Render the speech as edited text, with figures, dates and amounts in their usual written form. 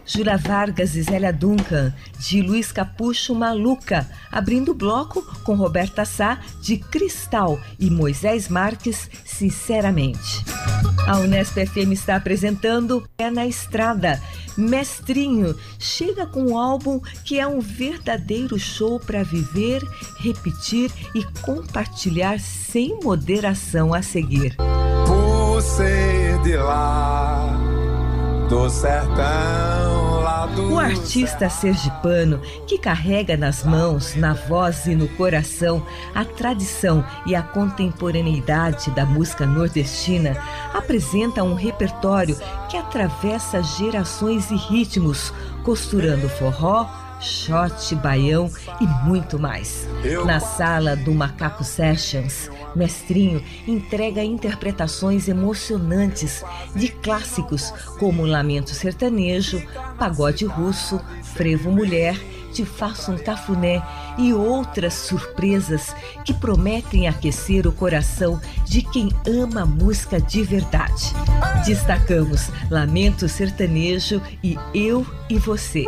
Júlia Vargas e Zélia Duncan, de Luiz Capucho, Maluca, abrindo o bloco com Roberta Sá, de Cristal, e Moisés Marques, Sinceramente. A Unesp FM está apresentando Pé na Estrada. Mestrinho chega com um álbum que é um verdadeiro show para viver, repetir e compartilhar sem moderação a seguir. Por ser de lá, do sertão, lá do... O artista sergipano, que carrega nas mãos, na voz e no coração a tradição e a contemporaneidade da música nordestina, apresenta um repertório que atravessa gerações e ritmos, costurando forró, shot, baião e muito mais. Na sala do Macaco Sessions, Mestrinho entrega interpretações emocionantes de clássicos como Lamento Sertanejo, Pagode Russo, Frevo Mulher, Te Faço um Cafuné e outras surpresas que prometem aquecer o coração de quem ama música de verdade. Destacamos Lamento Sertanejo e Eu e Você.